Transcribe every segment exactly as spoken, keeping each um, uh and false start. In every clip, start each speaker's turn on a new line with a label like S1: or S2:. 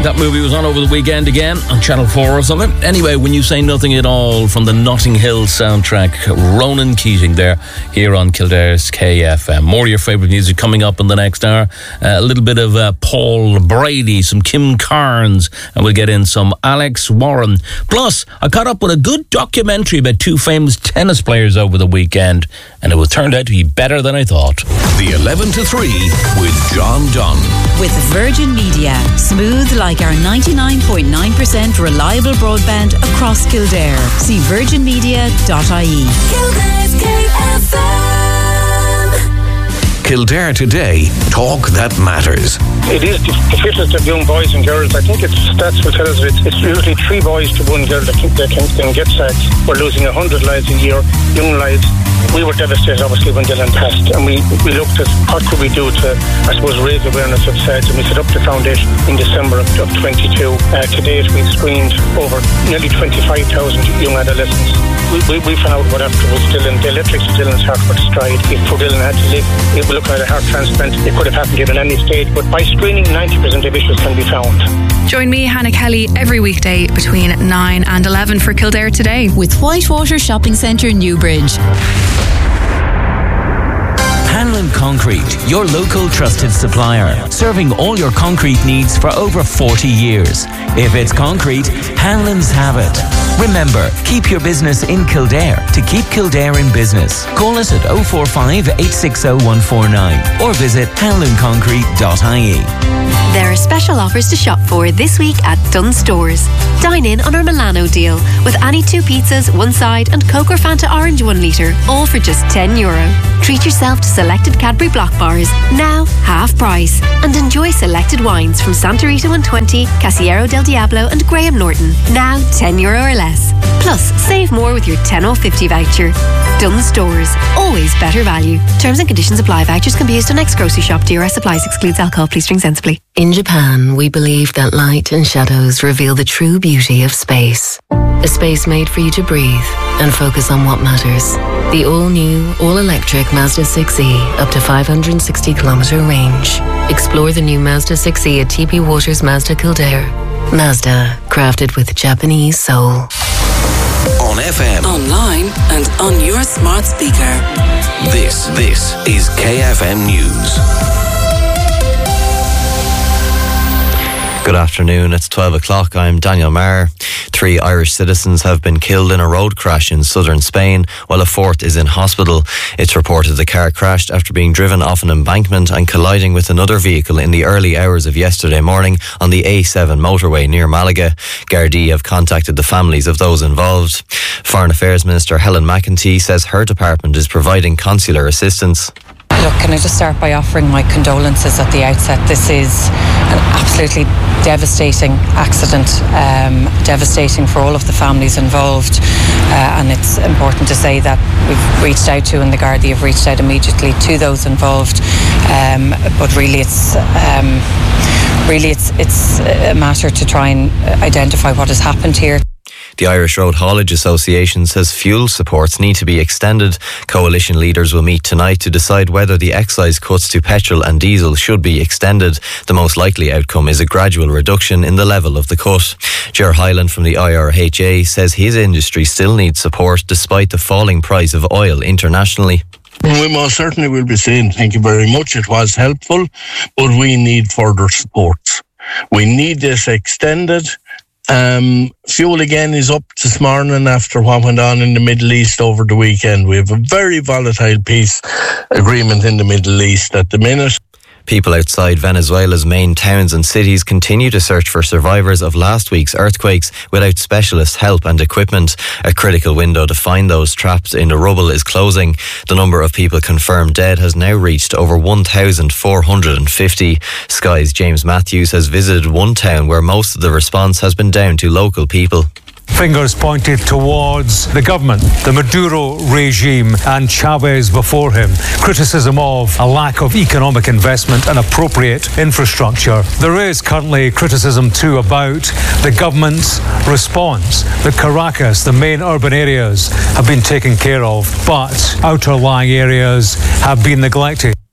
S1: that movie was on over the weekend again on Channel four or something. Anyway, When You Say Nothing at All from the Notting Hill soundtrack. Ronan Keating there, here on Kildare's K F M. More of your favourite music coming up in the next hour. Uh, a little bit of uh, Paul Brady, some Kim Carnes, and we'll get in some Alex Warren. Plus, I caught up with a good documentary about two famous tennis players over the weekend, and it was turned out to be better than I thought.
S2: The eleven to three with John Dunn.
S3: With Virgin Media. Smooth like our ninety-nine point nine percent reliable broadband across Kildare. See virgin media dot I E.
S2: Kildare's K F M. Kildare Today. Talk that matters.
S4: It is the, the fittest of young boys and girls. I think it's stats will tell us it's, it's usually three boys to one girl that can, that can, can get sacked. We're losing one hundred lives a year, young lives. We were devastated, obviously, when Dylan passed, and we, we looked at what could we do to, I suppose, raise awareness of SADS, and we set up the foundation in December of, of twenty-two. Uh, to date, we've screened over nearly twenty-five thousand young adolescents. We, we, we found out what afterwards Dylan, the electrics of Dylan's heart were destroyed. If poor Dylan had to live, if we look at a heart transplant, it could have happened at any stage, but by screening, ninety percent of issues can be found.
S5: Join me, Hannah Kelly, every weekday between nine and eleven for Kildare Today.
S3: With Whitewater Shopping Centre, Newbridge.
S6: Hanlon Concrete, your local trusted supplier, serving all your concrete needs for over forty years. If it's concrete, Hanlon's have it. Remember, keep your business in Kildare to keep Kildare in business. Call us at oh four five, eight six oh, one four nine or visit hanlon concrete dot I E.
S7: There are special offers to shop for this week at Dunn Stores. Dine in on our Milano deal with any two pizzas, one side and Coke or Fanta Orange one litre, all for just ten euro. Treat yourself to selected Cadbury Block bars, now half price. And enjoy selected wines from Santa Rita one twenty, Casillero del Diablo and Graham Norton, now ten euro or less. Plus, save more with your ten off fifty voucher. Dunn Stores, always better value. Terms and conditions apply. Vouchers can be used on next grocery shop. D R S supplies, excludes alcohol. Please drink sensibly.
S8: In Japan, we believe that light and shadows reveal the true beauty of space. A space made for you to breathe and focus on what matters. The all-new, all-electric Mazda six E, up to five hundred sixty kilometre range. Explore the new Mazda six E at T P Waters Mazda Kildare. Mazda, crafted with Japanese soul.
S2: On F M,
S9: online and on your smart speaker.
S2: This, this is K F M News.
S10: Good afternoon, it's twelve o'clock. I'm Daniel Maher. Three Irish citizens have been killed in a road crash in southern Spain, while a fourth is in hospital. It's reported the car crashed after being driven off an embankment and colliding with another vehicle in the early hours of yesterday morning on the A seven motorway near Malaga. Gardaí have contacted the families of those involved. Foreign Affairs Minister Helen McEntee says her department is providing consular assistance.
S11: Look, can I just start by offering my condolences at the outset. This is an absolutely devastating accident, um, devastating for all of the families involved, uh, and it's important to say that we've reached out to, and the Gardaí have reached out immediately to those involved, um, but really it's um, really it's, it's a matter to try and identify what has happened here.
S10: The Irish Road Haulage Association says fuel supports need to be extended. Coalition leaders will meet tonight to decide whether the excise cuts to petrol and diesel should be extended. The most likely outcome is a gradual reduction in the level of the cut. Ger Hyland from the I R H A says his industry still needs support despite the falling price of oil internationally.
S12: We most certainly will be saying thank you very much. It was helpful, but we need further support. We need this extended. Um, fuel again is up this morning after what went on in the Middle East over the weekend. We have a very volatile peace agreement in the Middle East at the minute.
S10: People outside Venezuela's main towns and cities continue to search for survivors of last week's earthquakes without specialist help and equipment. A critical window to find those trapped in the rubble is closing. The number of people confirmed dead has now reached over one thousand four hundred fifty. Sky's James Matthews has visited one town where most of the response has been down to local people.
S13: Fingers pointed towards the government, the Maduro regime and Chavez before him. Criticism of a lack of economic investment and appropriate infrastructure. There is currently criticism too about the government's response. That Caracas, the main urban areas, have been taken care of, but outer lying areas have been neglected.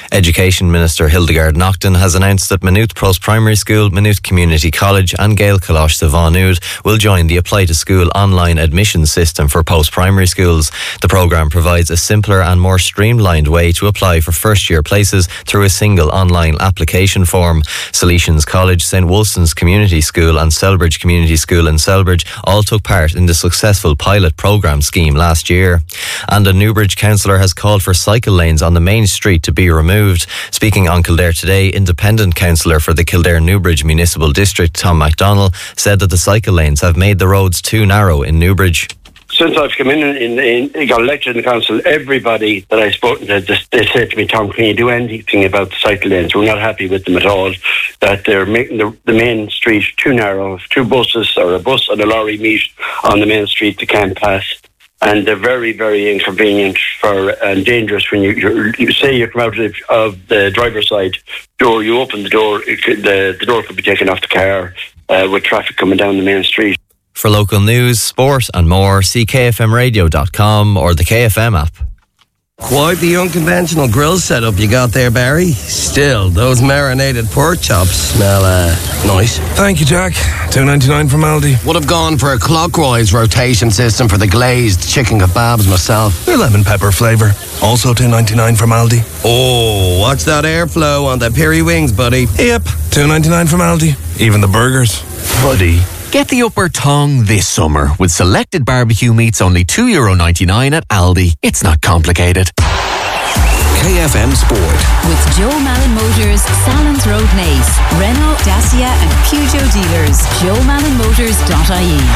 S10: Education Minister Hildegard Naughton has announced that Maynooth Post-Primary School, Maynooth Community College and Gael Colosh de Vanude will join the Apply to School online admission system for post-primary schools. The programme provides a simpler and more streamlined way to apply for first-year places through a single online application form. Salesians College, St Wolston's Community School and Selbridge Community School in Selbridge all took part in the successful pilot programme scheme last year. And a Newbridge councillor has called for cycle lanes on the main street to be removed. Speaking on Kildare Today, independent councillor for the Kildare-Newbridge Municipal District, Tom MacDonald, said that the cycle lanes have made the roads too narrow in Newbridge.
S14: Since I've come in and in, in, got elected in the council, everybody that I've spoken to, they, they said to me, Tom, can you do anything about the cycle lanes? We're not happy with them at all, that they're making the, the main street too narrow. If two buses or a bus and a lorry meet on the main street, they can't pass. And they're very, very inconvenient for and dangerous when you, you, you say you come out of, of the driver's side door, you open the door, it could, the, the door could be taken off the car uh, with traffic coming down the main street.
S10: For local news, sport and more, see K F M radio dot com or the K F M app.
S15: Quite the unconventional grill setup you got there, Barry. Still, those marinated pork chops smell uh, nice.
S16: Thank you, Jack. two ninety-nine from Aldi.
S15: Would have gone for a clockwise rotation system for the glazed chicken kebabs myself.
S16: The lemon pepper flavour. Also two ninety-nine from Aldi.
S15: Oh, watch that airflow on the peri wings, buddy.
S16: Yep, two ninety-nine from Aldi. Even the burgers. Buddy.
S17: Get the upper tongue this summer with selected barbecue meats only two euro ninety-nine at Aldi. It's not complicated.
S2: K F M Sport.
S3: With Joe Malin Motors, Salons Road Nace, Renault, Dacia and Peugeot dealers. joe malin motors dot I E.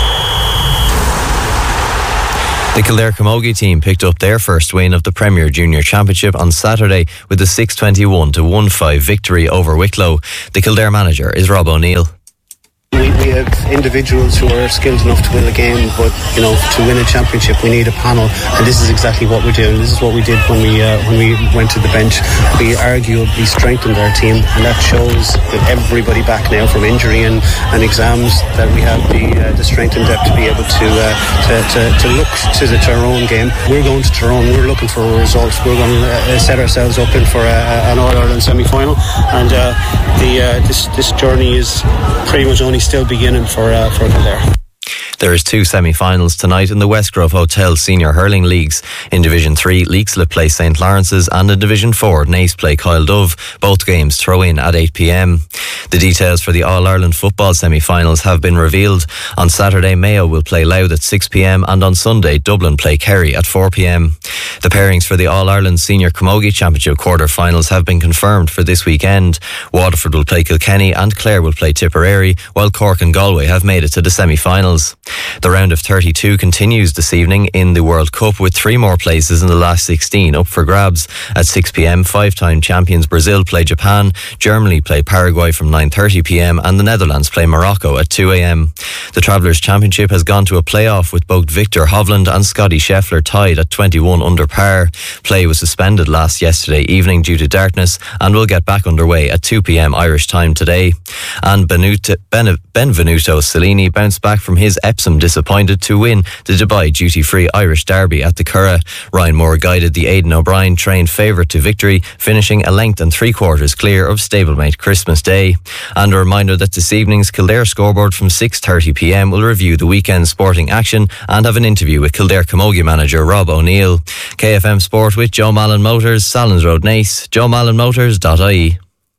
S10: The Kildare Camogie team picked up their first win of the Premier Junior Championship on Saturday with a six twenty-one to one five victory over Wicklow. The Kildare manager is Rob O'Neill.
S18: We, we have individuals who are skilled enough to win a game, but you know, to win a championship, we need a panel, and this is exactly what we're doing. This is what we did when we uh, when we went to the bench. We arguably strengthened our team, and that shows that everybody back now from injury and, and exams, that we have the uh, the strength and depth to be able to uh, to, to to look to the Tyrone game. We're going to Tyrone. We're looking for a result. We're going to uh, set ourselves up in for a, an All Ireland semi-final, and uh, the uh, this this journey is pretty much only still beginning for uh, for Kildare.
S10: There is two semi-finals tonight in the Westgrove Hotel Senior Hurling Leagues. In Division three, Leixlip play St Lawrence's, and in Division four, Naas play Kyle Dove. Both games throw in at eight p.m. The details for the All-Ireland football semi-finals have been revealed. On Saturday, Mayo will play Louth at six p.m, and on Sunday, Dublin play Kerry at four p.m. The pairings for the All-Ireland Senior Camogie Championship quarter-finals have been confirmed for this weekend. Waterford will play Kilkenny and Clare will play Tipperary, while Cork and Galway have made it to the semi-finals. The round of thirty-two continues this evening in the World Cup, with three more places in the last sixteen up for grabs. At six p.m, five-time champions Brazil play Japan, Germany play Paraguay from nine thirty p.m, and the Netherlands play Morocco at two a.m. The Travellers' Championship has gone to a play-off with both Victor Hovland and Scotty Scheffler tied at twenty-one under par. Play was suspended last yesterday evening due to darkness and will get back underway at two p.m. Irish time today. And Benuto, ben, Benvenuto Cellini bounced back from his Epsom disappointed to win the Dubai duty-free Irish Derby at the Curragh. Ryan Moore guided the Aidan O'Brien trained favourite to victory, finishing a length and three quarters clear of stablemate Christmas Day. And a reminder that this evening's Kildare scoreboard from six thirty p.m. will review the weekend's sporting action and have an interview with Kildare Camogie manager Rob O'Neill. K F M Sport with Joe Malin Motors, Salons Road Nace, joe malin motors dot I E.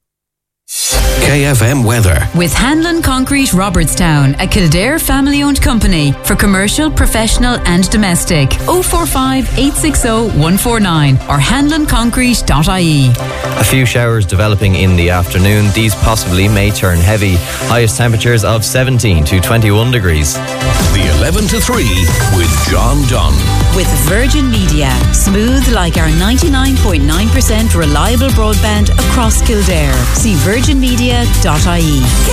S2: K F M weather.
S3: With Hanlon Concrete Robertstown, a Kildare family-owned company for commercial, professional and domestic. oh four five, eight six oh, one four nine or hanlon concrete dot I E.
S10: A few showers developing in the afternoon. These possibly may turn heavy. Highest temperatures of seventeen to twenty-one degrees.
S2: The eleven to three with John Dunn.
S3: With Virgin Media. Smooth like our ninety-nine point nine percent reliable broadband across Kildare. See virgin media dot I E.